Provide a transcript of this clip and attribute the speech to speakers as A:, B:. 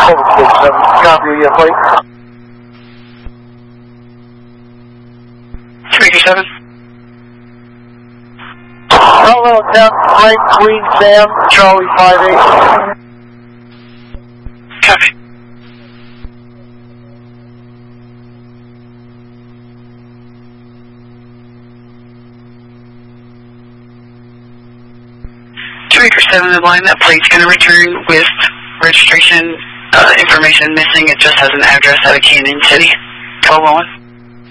A: Copy your plate.
B: 327.
A: Hello, 10, Frank, Queen, Sam, Charlie 58.
B: Copy. Seven, the line, that plate's going to return with registration information missing. It just has an address out of Canyon City. 1201.